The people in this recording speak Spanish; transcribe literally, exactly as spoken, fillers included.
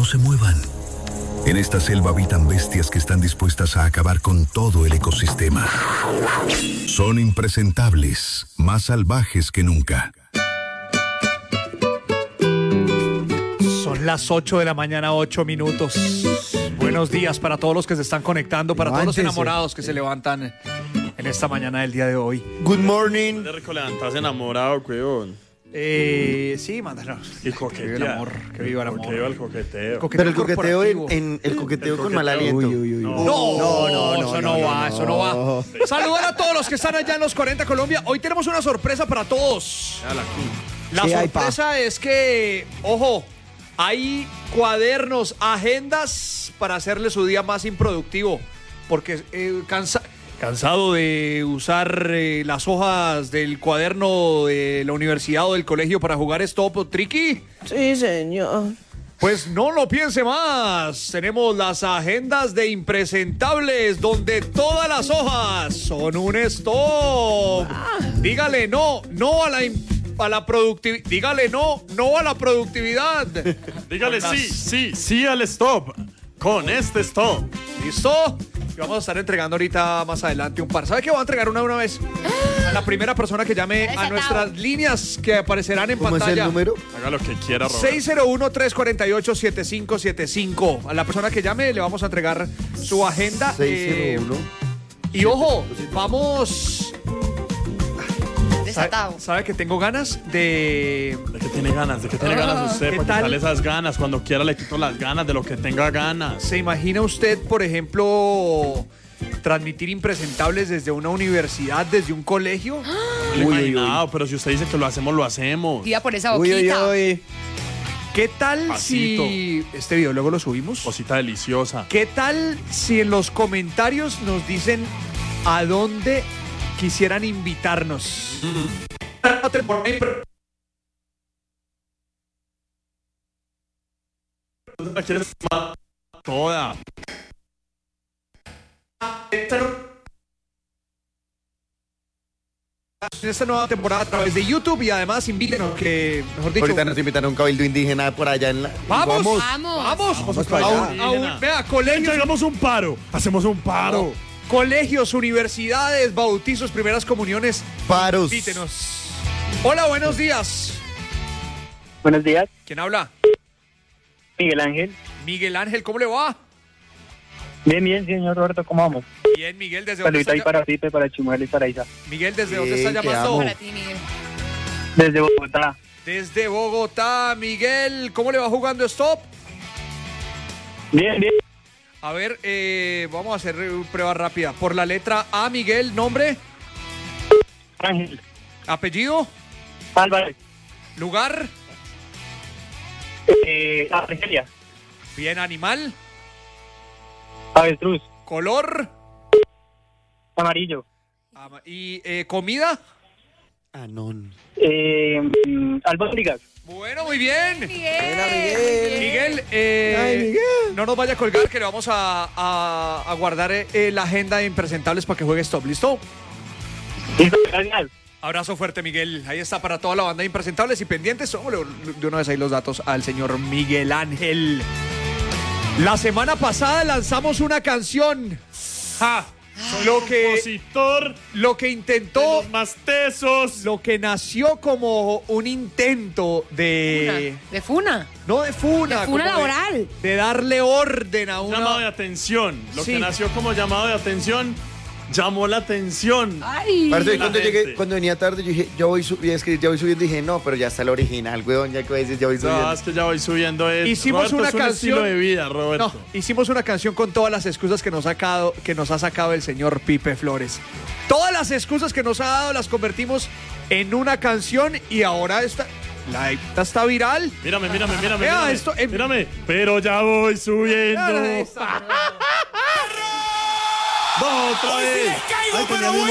no se muevan. En esta selva habitan bestias que están dispuestas a acabar con todo el ecosistema. Son impresentables, más salvajes que nunca. Son las ocho de la mañana, ocho minutos. Buenos días para todos los que se están conectando, para todos los enamorados que se levantan en esta mañana del día de hoy. Good morning. De rico levantarse enamorado, weón. Eh, sí, mándanos. Y Que coquetear. viva el amor, que viva el amor. Que viva el coqueteo. Coqueteo Pero el coqueteo en, corporativo. en- el coqueteo El con coqueteo. mal aliento. Uy, uy, uy. No, No, no, no, eso no, no, no, va, no. eso no va. Saludar a todos los que están allá en los cuarenta Colombia. Hoy tenemos una sorpresa para todos. Dale aquí. La Sí, hay, pa. sorpresa es que, ojo, hay cuadernos, agendas para hacerle su día más improductivo. Porque eh, cansa- cansado de usar eh, las hojas del cuaderno de la universidad o del colegio para jugar stop o tricky. Sí, señor. Pues no lo piense más. Tenemos las agendas de impresentables donde todas las hojas son un stop. Dígale no, no a la im- a la productividad. Dígale no, no a la productividad. Dígale Con las- sí, sí, sí al stop. Con este stop. ¿Listo? Y vamos a estar entregando ahorita más adelante un par. ¿Sabe qué? Voy a entregar una de una vez a la primera persona que llame a Desatado. nuestras líneas que aparecerán en ¿Cómo es pantalla. el número? Haga lo que quiera, Robert. seis cero uno, tres cuatro ocho, siete cinco siete cinco. A la persona que llame le vamos a entregar su agenda. eh, seis cero uno. y ojo, vamos. Desatado. ¿Sabe, sabe que tengo ganas de. ¿De qué tiene ganas? ¿De qué tiene ganas usted? ¿Qué Para tal? quitarle esas ganas. Cuando quiera le quito las ganas de lo que tenga ganas. ¿Se imagina usted, por ejemplo, transmitir impresentables desde una universidad, desde un colegio? No lo he imaginado, pero si usted dice que lo hacemos, lo hacemos. Tira por esa Uy, boquita. uy, uy. ¿Qué tal Pasito. si. Este video luego lo subimos? Cosita deliciosa. ¿Qué tal si en los comentarios nos dicen a dónde quisieran invitarnos? ¿La quieres tomar toda? En esta nueva temporada a través de YouTube y además invítenos que, mejor dicho, Ahorita nos invitan a un cabildo indígena por allá en la... ¡vamos! Vamos. Vamos. ¡Vamos! Vamos para A allá. un- a un- vea, colegios, Hagamos un paro. Hacemos un paro. colegios, universidades, bautizos, primeras comuniones, Paros. invítenos. Hola, buenos días. Buenos días, ¿Quién habla? Miguel Ángel. Miguel Ángel, ¿cómo le va? Bien, bien, señor Roberto, ¿cómo vamos? Bien, Miguel, ¿desde dónde Saludita está, ahí ya- para Pipe, para Chimuel y para Isa. Miguel, ¿desde Bien, dónde está te llamando? amo. Para ti, Miguel. Desde Bogotá. Desde Bogotá, Miguel, ¿cómo le va jugando Stop? Bien, bien. A ver, eh, vamos a hacer una prueba rápida. Por la letra A, Miguel, nombre, Ángel. apellido, Álvarez. lugar, Eh, Argelia. bien, animal, Avestruz. color Amarillo. ama- y eh, comida. Anón. Eh, mm, albóndigas. Bueno, muy bien. Miguel. Buena, Miguel. Miguel, eh, Ay, Miguel. no nos vaya a colgar que le vamos a, a- a guardar eh, la agenda de impresentables para que juegue Stop. ¿Listo? Listo, gracias. Abrazo fuerte, Miguel. Ahí está para toda la banda de impresentables y pendientes. Hombre, de una vez ahí los datos al señor Miguel Ángel. La semana pasada lanzamos una canción. Ja. Lo que, Compositor lo que de intentó, los más tesos. lo que nació como un intento de... De Funa. No de funa. De funa como laboral. De, darle orden a una... Llamado de atención. Lo Sí. que nació como llamado de atención llamó la atención. Ay. Parce, La cuando gente. llegué, cuando venía tarde, yo dije, yo voy, subiendo, escribir, ya voy subiendo, y dije, no, pero ya está el original, weón, ya que voy a decir, ya voy subiendo. No, es que ya voy subiendo. Es, Hicimos Roberto, una es un canción- estilo de vida, Roberto. No, hicimos una canción con todas las excusas que nos, ha sacado, que nos ha sacado el señor Pipe Flores. Todas las excusas que nos ha dado las convertimos en una canción y ahora esta, la esta está viral. Mírame, mírame, mírame. Vea, mírame, esto en- mírame. Pero ya voy subiendo. Ahora esta- ¡Vamos otra vez! Ay, tenía el mismo